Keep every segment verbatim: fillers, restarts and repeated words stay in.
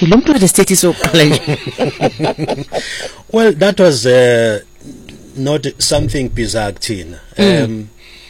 uthi lo muntu westate sokuqala nje. Well, that was uh, not something bizarre thina. Mm. Um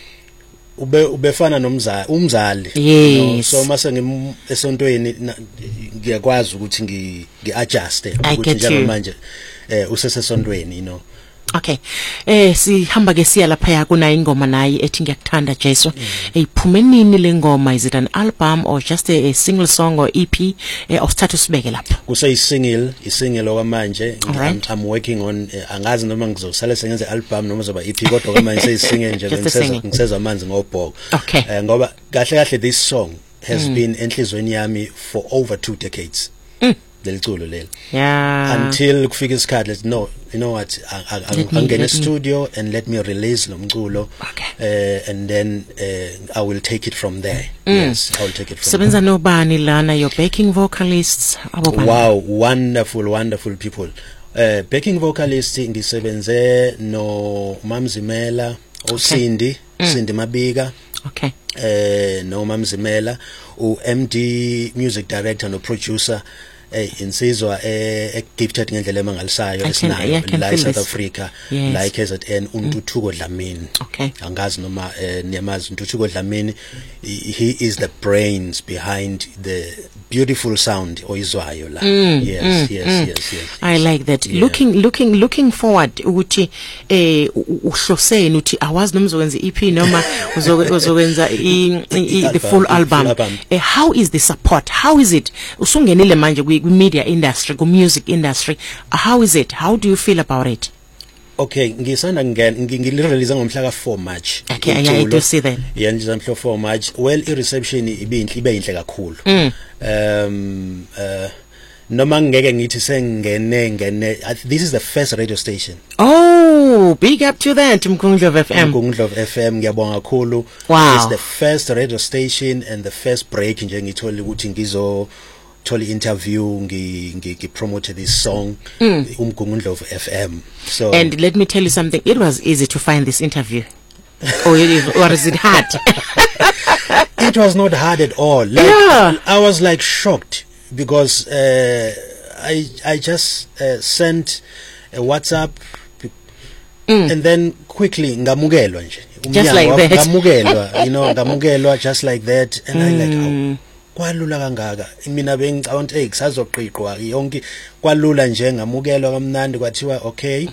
ube ubefana nomzali umzali yes. You know, so mase ngim esontweni ngiyakwazi ukuthi ngi ngiadjuste ukuthi njengamanje eh usesesontweni, you know. Okay. Eh sihamba ke siya lapha ya kuna ingoma nayi ethi ngiyakuthanda Jesu. Eyiphume nini le ngoma? Is it an album or just a, a single song or E P? Eh awusithatha usibeke lapha. Kuse single, isingle okwamanje. Right. I'm, I'm working on uh, angazi noma ngizosala sengenze album noma zoba E P kodwa kwamanje seyisingle nje ngiseza ngiseza amanzi ngobhoko. Okay. Eh ngoba kahle kahle this song has mm. been enhlizweni yami for over two decades. Mm. Leliculo leli. Yeah. Until kufika isikhathi let's no, you know what, I'm going to studio and let me release lo mculo. Okay. Uh, and then uh, I will take it from there. Mm. Yes, I will take it from Sebenza there. nobani lana your backing vocalists abobani? Wow, wonderful wonderful people. Uh, backing vocalist ngisebenze no Mamzimela, o Cindy, mm. Cindy Mabika. Okay. Eh no Mamzimela, u M D music director no producer. Eh insizwa eh gifted ngendlela emangalisayo esinayo la South Africa la K Z N uNtuthuko Dlamini. Okay. Angazi noma niyamazi uNtuthuko Dlamini, he is the brains behind the beautiful sound oyizwayo la. Mm, yes, mm, yes, mm. yes yes yes I like that. Yeah. looking looking looking forward ukuthi eh uhloseni uthi awazi noma uzokwenza E P noma uzokwenza the full album. Eh, how is the support? How is it usungenile manje ku media industry, ku music industry? How is it? How do you feel about it? Okay, ngisanda ngene ngilirelease ngomhla ka four March. Okay, I do see that. Yeah, ngizamhlo four March. Well, I reception ibinhle ibe inhle kakhulu. Mm. Um uh noma ngeke ngithi sengene ngene, this is the first radio station. Oh, big up to that Mkungundlovu F M. Mkungundlovu F M ngiyabonga kakhulu. Wow. It's the first radio station and the first break nje ngithola ukuthi ngizo thola interview ngi ngi promote this song mm. Mkungundlovu F M. So and let me tell you something, it was easy to find this interview. or, it, or is it hard? It was not hard at all. Like, yeah. I was like shocked because uh, I I just uh, sent a WhatsApp mm. and then quickly ngamukelwa nje. Just like that. Ngamukelwa, you know, ngamukelwa just like that, and mm. I like oh, kwalula kangaka mina bengicabanga hey kusazoqiqwa yonke kwalula nje ngamukelwa kamnandi kwathiwa okay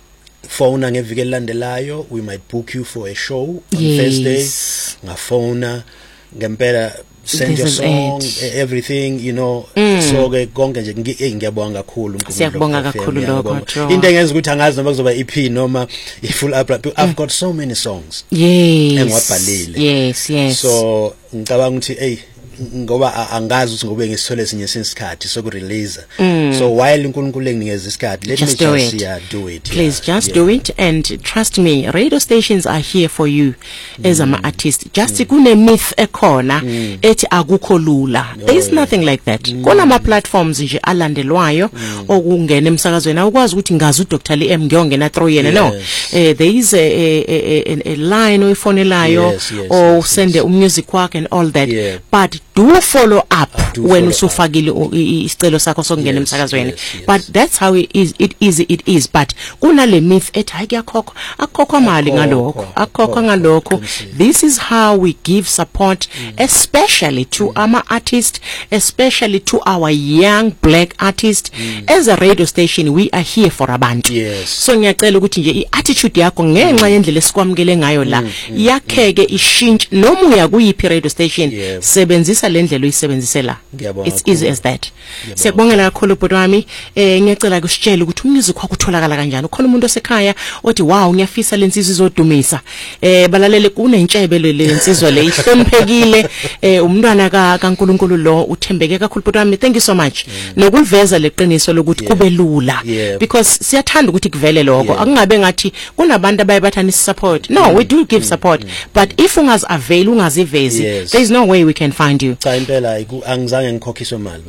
phone ngeviki elandelayo we might book you for a show on yes. Thursday ngafona ngempela send your song everything, you know. mm. So ke konke nje ngiyabonga kakhulu siyabonga kakhulu lokho into engenza ukuthi angazi noma kuzoba E P noma i full album. I've got so many songs yes engiwabhalile yes yes so ngicabanga ukuthi hey ngoba angazi ukuthi ngobe ngisithole sinye sensikhathi soku release. mm. So while uNkulunkulu enginikeza isikhathi, let just me do just it. Yeah, do it please yeah, just yeah. do it, and trust me, radio stations are here for you mm. as an artist. Just kune myth ekhona mm. ethi akukho lula. Oh, there is yeah. nothing like that. mm. Kona ama platforms nje alandelwayo mm. okungena emsakazweni ukwazi ukuthi ngazi uDr Liam ngiyongena through yena. No, uh, there is a, a, a, a line oyifonelayo yes, yes, or yes, send yes. a music work and all that. Yeah. But do follow up do when follow usufakile isicelo sakho sokungena emsakazweni. yes, yes. But that's how it is it is it is. But kunale myth ethi hayi kuyakhokho akukho mali ngalokho akukho ngalokho. This is how we give support mm. especially to mm. our artists, especially to our young black artists. mm. As a radio station we are here for abantu. Yes. So ngiyacela ukuthi nje iattitude yakho ngenxa yendlela esikwamukele ngayo la yakheke ishintshe noma uya kuyiphi radio station yeah. sebenzisa lendlela uyisebenzise la. It's easy cool. as that. Siyabongela kakhulu bhuti wami. Eh ngiyacela kusitshela ukuthi umusic wakho utholakala kanjani. Ukhona umuntu osekhaya othi wow ngiyafisa lensizwe izodumisa. Eh balalele kunentshebe le lensizwe le ihloniphekile. Eh umntwana ka kaNkulunkulu lo uthembeke kakhulu bhuti wami. Thank you so much. Mm. Nokuliveza leqiniso lokuthi yeah. kube lula. Yeah. Because siyathanda ukuthi kuvele lokho. Yeah. Akungabe ngathi kunabantu abayibathana support. No, mm. we do give mm. support. Mm. But if ungazi avail ungazivezi, yes. there is no way we can find you. Cha impela angizange ngikhokhiswe imali.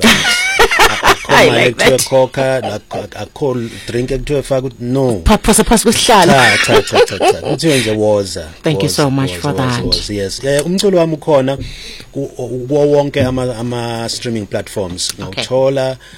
I like that. Coca, a cold drink ekuthiwe faka no. Purpose purpose kuhlala. Cha cha cha cha. Kuthiwe nje woza. Thank you so much for that. Yes. Eh umculo wami ukhona kuwo wonke ama ama streaming platforms. Ngawuthola